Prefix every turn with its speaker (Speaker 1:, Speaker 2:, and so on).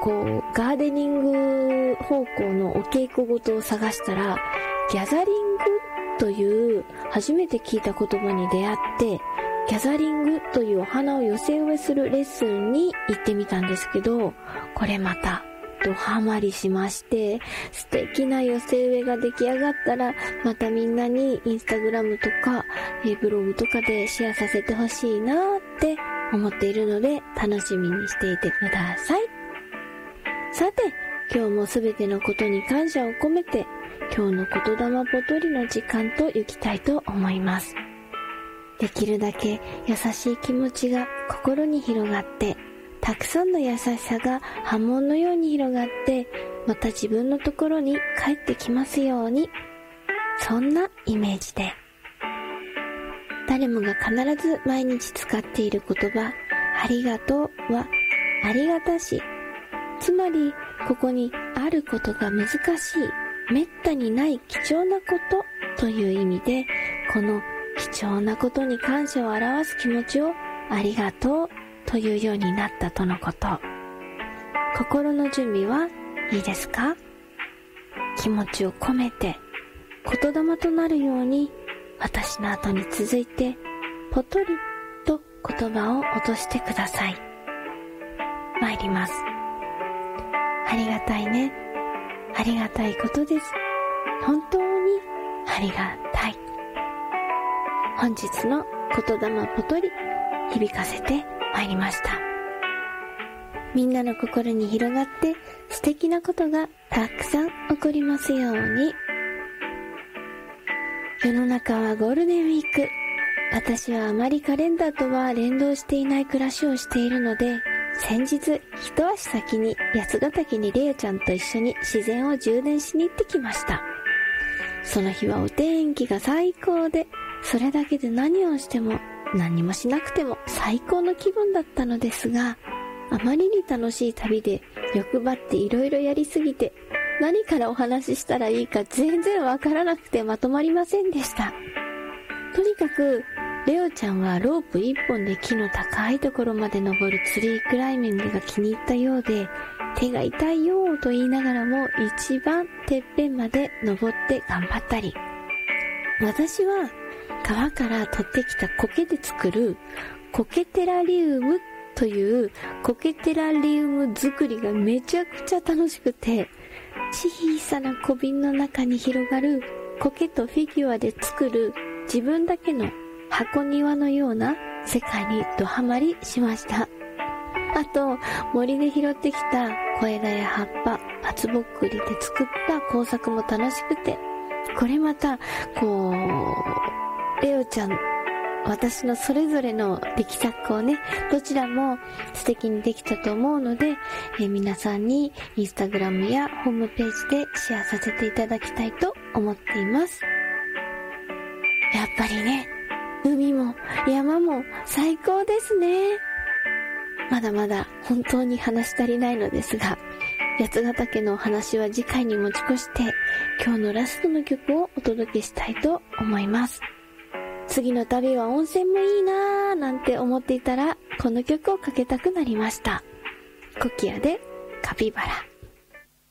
Speaker 1: ガーデニング方向のお稽古事を探したら、ギャザリングという初めて聞いた言葉に出会って、ギャザリングというお花を寄せ植えするレッスンに行ってみたんですけど、これまたドハマりしまして、素敵な寄せ植えが出来上がったら、またみんなにインスタグラムとかブログとかでシェアさせてほしいなって思っているので、楽しみにしていてください。さて、今日もすべてのことに感謝を込めて、今日の言霊ぽとりの時間と行きたいと思います。できるだけ優しい気持ちが心に広がって、たくさんの優しさが波紋のように広がって、また自分のところに帰ってきますように。そんなイメージで。誰もが必ず毎日使っている言葉、ありがとうはありがたし。つまり、ここにあることが難しい、めったにない貴重なことという意味で、この貴重なことに感謝を表す気持ちをありがとうというようになったとのこと。心の準備はいいですか？気持ちを込めて言霊となるように、私の後に続いてぽとりと言葉を落としてください。参ります。ありがたいね。ありがたいことです。本当にありがたい。本日の言霊ぽとり、響かせてまいりました。みんなの心に広がって素敵なことがたくさん起こりますように。世の中はゴールデンウィーク。私はあまりカレンダーとは連動していない暮らしをしているので、先日一足先に八ヶ岳にレオちゃんと一緒に自然を充電しに行ってきました。その日はお天気が最高で、それだけで何をしても何もしなくても最高の気分だったのですが、あまりに楽しい旅で欲張っていろいろやりすぎて、何からお話ししたらいいか全然わからなくてまとまりませんでした。とにかくレオちゃんはロープ一本で木の高いところまで登るツリークライミングが気に入ったようで、手が痛いよと言いながらも一番てっぺんまで登って頑張ったり、私は川から取ってきた苔で作る苔テラリウムという苔テラリウム作りがめちゃくちゃ楽しくて、小さな小瓶の中に広がる苔とフィギュアで作る自分だけの箱庭のような世界にドハマりしました。あと、森で拾ってきた小枝や葉っぱ、松ぼっくりで作った工作も楽しくて、これまたレオちゃん、私のそれぞれの力作をね、どちらも素敵にできたと思うので、皆さんにインスタグラムやホームページでシェアさせていただきたいと思っています。やっぱりね、海も山も最高ですね。まだまだ本当に話し足りないのですが、八ヶ岳のお話は次回に持ち越して、今日のラストの曲をお届けしたいと思います。次の旅は温泉もいいなーなんて思っていたら、この曲をかけたくなりました。コキアでカピバラ。